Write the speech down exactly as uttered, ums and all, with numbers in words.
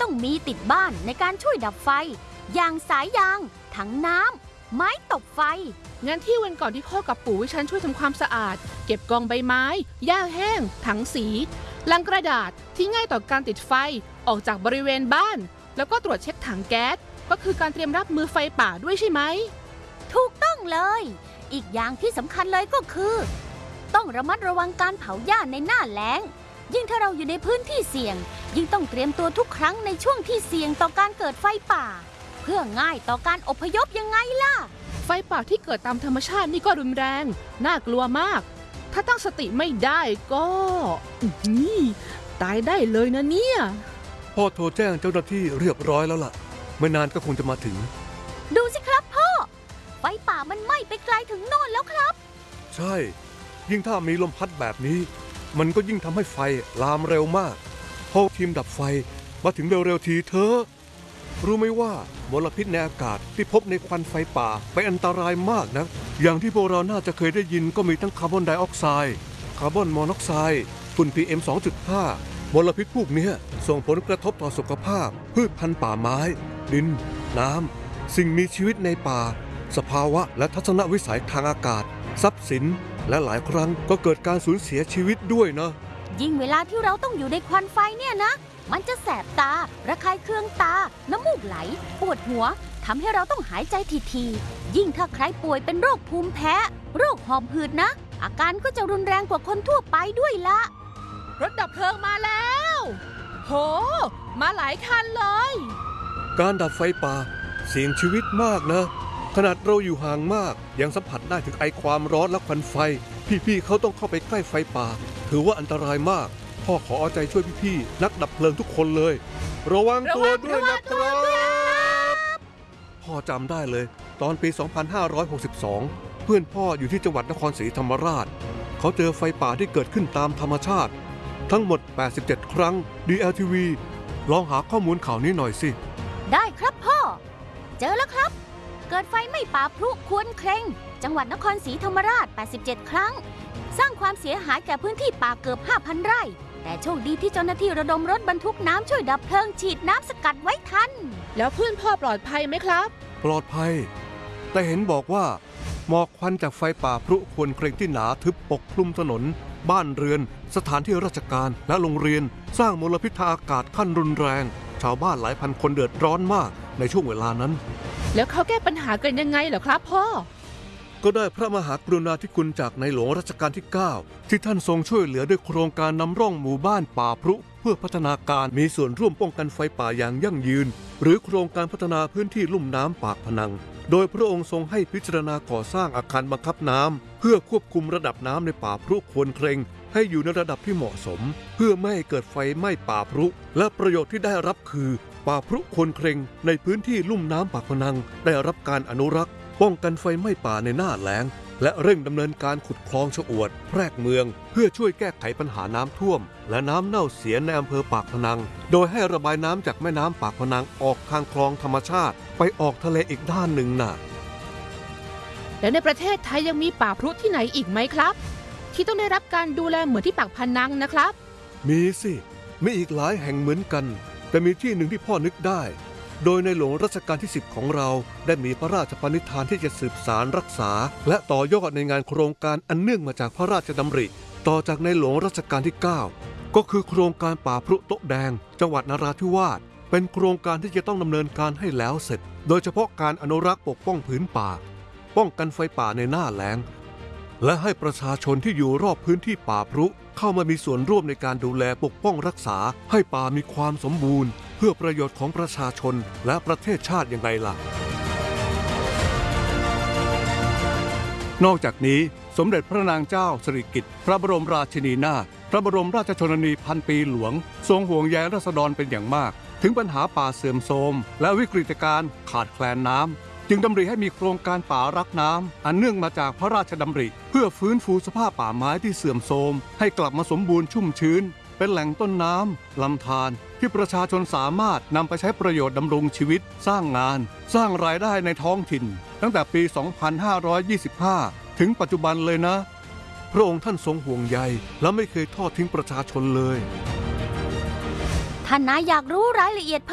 ต้องมีติดบ้านในการช่วยดับไฟอย่างสายยางถังน้ำไม้ตบไฟงั้นที่วันก่อนที่พ่อกับปู่ให้ฉันช่วยทำความสะอาดเก็บกองใบไม้หญ้าแห้งถังสีลังกระดาษที่ง่ายต่อการติดไฟออกจากบริเวณบ้านแล้วก็ตรวจเช็คถังแก๊สก็คือการเตรียมรับมือไฟป่าด้วยใช่ไหมถูกต้องเลยอีกอย่างที่สำคัญเลยก็คือต้องระมัดระวังการเผาหญ้าในหน้าแล้งยิ่งถ้าเราอยู่ในพื้นที่เสี่ยงยิ่งต้องเตรียมตัวทุกครั้งในช่วงที่เสี่ยงต่อการเกิดไฟป่าเพื่อง่ายต่อการอพยพยังไงล่ะไฟป่าที่เกิดตามธรรมชาตินี่ก็รุนแรงน่ากลัวมากถ้าตั้งสติไม่ได้ก็นี่ตายได้เลยนะเนี่ยพ่อโทรแจ้งเจ้าหน้าที่เรียบร้อยแล้วล่ะไม่นานก็คงจะมาถึงดูสิครับพ่อไฟป่ามันไหม้ไปไกลถึงโน่นแล้วครับใช่ยิ่งถ้ามีลมพัดแบบนี้มันก็ยิ่งทำให้ไฟลามเร็วมากพอทีมดับไฟมาถึงเร็วๆทีเธอรู้ไหมว่ามลพิษในอากาศที่พบในควันไฟป่าไปอันตรายมากนะอย่างที่พวกเราน่าจะเคยได้ยินก็มีทั้งคาร์บอนไดออกไซด์คาร์บอนมอนอกไซด์ฝุ่น พี เอ็ม สองจุดห้า มลพิษพวกนี้ส่งผลกระทบต่อสุขภาพพืชพันธุ์ป่าไม้ดินน้ำสิ่งมีชีวิตในป่าสภาวะและทัศนวิสัยทางอากาศทรัพย์สินและหลายครั้งก็เกิดการสูญเสียชีวิตด้วยนะยิ่งเวลาที่เราต้องอยู่ในควันไฟเนี่ยนะมันจะแสบตาระคายเคืองตาน้ำมูกไหลปวดหัวทำให้เราต้องหายใจทีๆยิ่งถ้าใครป่วยเป็นโรคภูมิแพ้โรคหอบหืดนะอาการก็จะรุนแรงกว่าคนทั่วไปด้วยละรถดับเพลิงมาแล้วโหมาหลายคันเลยการดับไฟป่าเสี่ยงชีวิตมากนะขนาดเราอยู่ห่างมากยังสัมผัสได้ถึงไอความร้อนและควันไฟพี่ๆเขาต้องเข้าไปใกล้ไฟป่าถือว่าอันตรายมากพ่อขอเอาใจช่วยพี่ๆนักดับเพลิงทุกคนเลยระวังตัวด้วยนะครับพ่อจำได้เลยตอนปี สองพันห้าร้อยหกสิบสอง เพื่อนพ่ออยู่ที่จังหวัดนครศรีธรรมราชเขาเจอไฟป่าที่เกิดขึ้นตามธรรมชาติทั้งหมดแปดสิบเจ็ดครั้ง ดี แอล ที วี ลองหาข้อมูลข่าวนี้หน่อยสิได้ครับพ่อเจอแล้วครับเกิดไฟไหม้ป่าพลุควนเคร่งจังหวัดนครศรีธรรมราชแปดสิบเจ็ดครั้งสร้างความเสียหายแก่พื้นที่ป่าเกือบ ห้าพัน ไร่แต่โชคดีที่เจ้าหน้าที่ระดมรถบรรทุกน้ำช่วยดับเพลิงฉีดน้ำสกัดไว้ทันแล้วเพื่อนพ่อปลอดภัยไหมครับปลอดภัยแต่เห็นบอกว่าหมอกควันจากไฟป่าพลุควนเคร่งที่หนาทึบปกคลุมถนนบ้านเรือนสถานที่ราชการและโรงเรียนสร้างมลพิษทางอากาศขั้นรุนแรงชาวบ้านหลายพันคนเดือดร้อนมากในช่วงเวลานั้นแล้วเขาแก้ปัญหากันยังไงเหรอครับพ่อก็ได้พระมหากรุณาธิคุณจากในหลวงรัชกาลที่ เก้า ที่ท่านทรงช่วยเหลือด้วยโครงการนำร่องหมู่บ้านป่าพลุเพื่อพัฒนาการมีส่วนร่วมป้องกันไฟป่าอย่างยั่งยืนหรือโครงการพัฒนาพื้นที่ลุ่มน้ำปากพนังโดยพระองค์ทรงให้พิจารณาก่อสร้างอาคารบังคับน้ำเพื่อควบคุมระดับน้ำในป่าพลุควนเคร่งให้อยู่ในระดับที่เหมาะสมเพื่อไม่ให้เกิดไฟไหม้ป่าพลุและประโยชน์ที่ได้รับคือป่าพลุควนเคร่งในพื้นที่ลุ่มน้ำปากพนังได้รับการอนุรักษ์ป้องกันไฟไหม้ป่าในหน้าแล้งและเร่งดำเนินการขุดคลองชะอวดแพรกเมืองเพื่อช่วยแก้ไขปัญหาน้ำท่วมและน้ำเน่าเสียในอำเภอปากพนังโดยให้ระบายน้ำจากแม่น้ำปากพนังออกทางคลองธรรมชาติไปออกทะเลอีกด้านหนึ่งน่ะแล้วในประเทศไทยยังมีป่าพลุที่ไหนอีกไหมครับที่ต้องได้รับการดูแลเหมือนที่ปากพนังนะครับมีสิมีอีกหลายแห่งเหมือนกันแต่มีที่หนึ่งที่พ่อนึกได้โดยในหลวงรัชกาลที่สิบของเราได้มีพระราชปณิธานที่จะสืบสารรักษาและต่อยอดในงานโครงการอันเนื่องมาจากพระราชดำริต่อจากในหลวงรัชกาลที่ เก้า ก็คือโครงการป่าพลุโต๊ะแดงจังหวัดนราธิวาสเป็นโครงการที่จะต้องดำเนินการให้แล้วเสร็จโดยเฉพาะการอนุรักษ์ปกป้องผืนป่าป้องกันไฟป่าในหน้าแล้งและให้ประชาชนที่อยู่รอบพื้นที่ป่าพลุเข้ามามีส่วนร่วมในการดูแลปกป้องรักษาให้ป่ามีความสมบูรณ์เพื่อประโยชน์ของประชาชนและประเทศชาติอย่างไรล่ะนอกจากนี้สมเด็จพระนางเจ้าสิริกิติ์พระบรมราชินีนาถพระบรมราชชนนีพันปีหลวงทรงห่วงใยราษฎรเป็นอย่างมากถึงปัญหาป่าเสื่อมโทรมและวิกฤตการณ์ขาดแคลนน้ำจึงดำริให้มีโครงการป่ารักน้ำอันเนื่องมาจากพระราชดำริเพื่อฟื้นฟูสภาพป่าไม้ที่เสื่อมโทรมให้กลับมาสมบูรณ์ชุ่มชื้นเป็นแหล่งต้นน้ำลำธารที่ประชาชนสามารถนำไปใช้ประโยชน์ดำรงชีวิตสร้างงานสร้างรายได้ในท้องถิ่นตั้งแต่ปี สองพันห้าร้อยยี่สิบห้า ถึงปัจจุบันเลยนะพระองค์ท่านทรงห่วงใยและไม่เคยทอดทิ้งประชาชนเลยท่านนายอยากรู้รายละเอียด